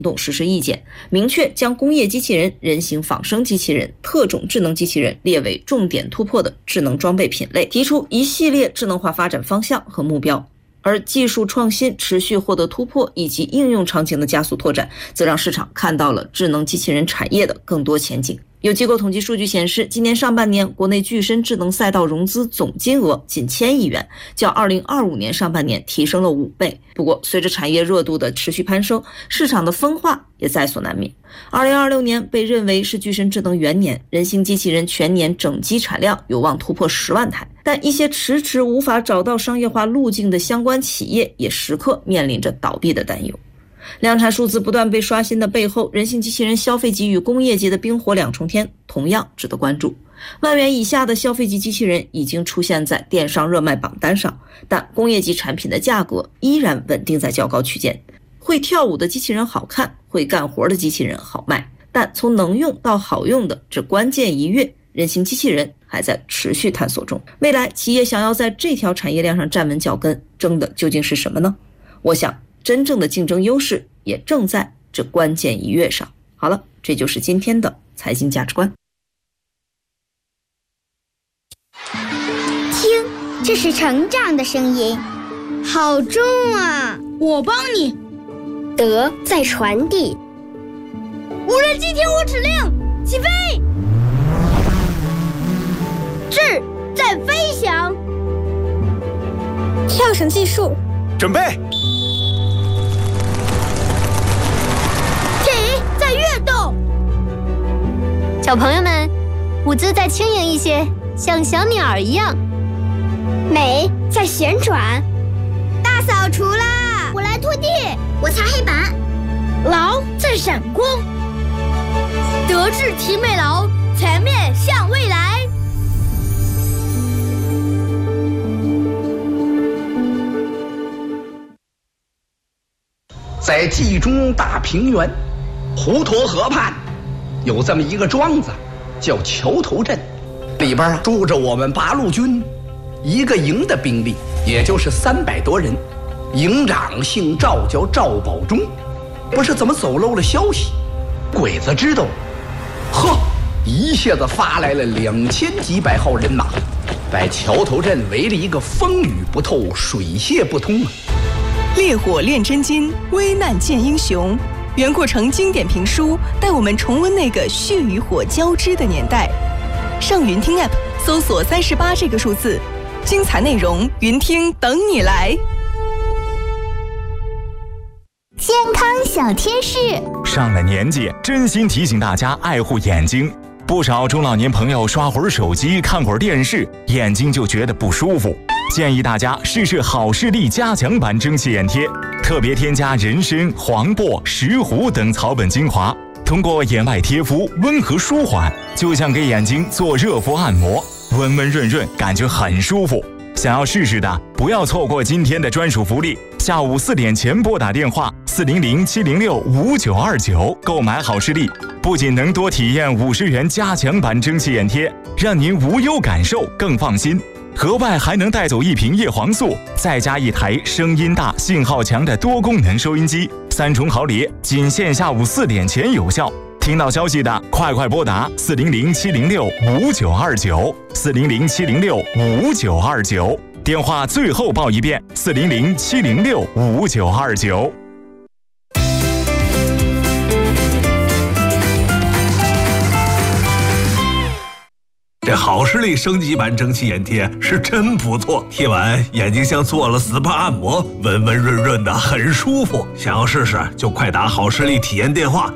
动实施意见，明确将工业机器人、人形仿生机器人、特种智能机器人列为重点突破的智能装备品类，提出一系列智能化发展方向和目标。而技术创新持续获得突破以及应用场景的加速拓展，则让市场看到了智能机器人产业的更多前景。有机构统计数据显示，今年上半年国内具身智能赛道融资总金额近1000亿元，较2025年上半年提升了5倍。不过，随着产业热度的持续攀升，市场的分化也在所难免。2026年被认为是具身智能元年，人形机器人全年整机产量有望突破10万台，但一些迟迟无法找到商业化路径的相关企业也时刻面临着倒闭的担忧。量产数字不断被刷新的背后，人形机器人消费级与工业级的冰火两重天同样值得关注。万元以下的消费级机器人已经出现在电商热卖榜单上，但工业级产品的价格依然稳定在较高区间。会跳舞的机器人好看，会干活的机器人好卖，但从能用到好用的这关键一跃，人形机器人还在持续探索中。未来企业想要在这条产业链上站稳脚跟，争的究竟是什么呢？我想真正的竞争优势也正在这关键一跃上。好了，这就是今天的财经价值观。 听，这是成长的声音，好重啊！ 我帮你。 德在传递。 无人机听我指令，起飞！ 智在飞翔。 跳绳技术， 准备。 小朋友们，舞姿再轻盈一些，像小鸟一样。 美在旋转。大扫除啦！ 我来拖地，我擦黑板。 劳在闪光。德智体美劳，全面向未来。 在冀中大平原，滹沱河畔，有这么一个庄子，叫桥头镇，里边住着我们八路军一个营的兵力，也就是300多人。营长姓赵，叫赵保忠。不是怎么走漏了消息，鬼子知道，呵，一下子发来了2000几百号人马，把桥头镇围了一个风雨不透，水泄不通啊！ 烈火炼真金，危难见英雄。袁阔成经典评书带我们重温那个血与火交织的年代。上云听 App 搜索38这个数字，精彩内容云听等你来。 健康小贴士， 上了年纪，真心提醒大家爱护眼睛。不少中老年朋友刷会儿手机，看会儿电视，眼睛就觉得不舒服。建议大家试试好视力加强版蒸汽眼贴，特别添加人参、黄柏、石斛等草本精华，通过眼外贴敷温和舒缓，就像给眼睛做热敷按摩，温温润润，感觉很舒服。想要试试的，不要错过今天的专属福利，下午4点前拨打电话400-706-5929购买好视力，不仅能多体验50元加强版蒸汽眼贴，让您无忧感受更放心，额外还能带走1瓶叶黄素，再加1台声音大、信号强的多功能收音机，3重好礼，仅限下午4点前有效。听到消息的，快拨打400-706-5929，400-706-5929，电话最后报一遍，400-706-5929。 这好视力升级版蒸汽眼贴是真不错，贴完眼睛像做了 SPA 按摩，温温润润的，很舒服。想要试试就快打好视力体验电话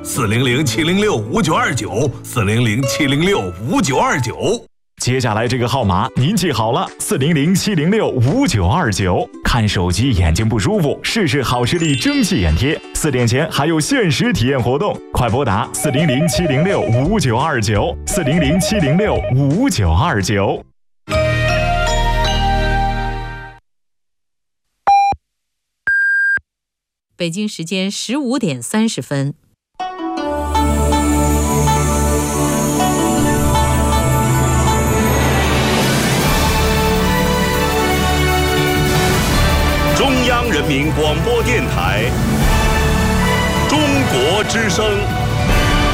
400-706-5929，400-706-5929。 接下来这个号码您记好了，400-706-5929。看手机眼睛不舒服，试试好视力蒸汽眼贴，4点前还有限时体验活动，快拨打400-706-5929，400-706-5929。 北京时间15点30分。 中央人民广播电台《中国国之声。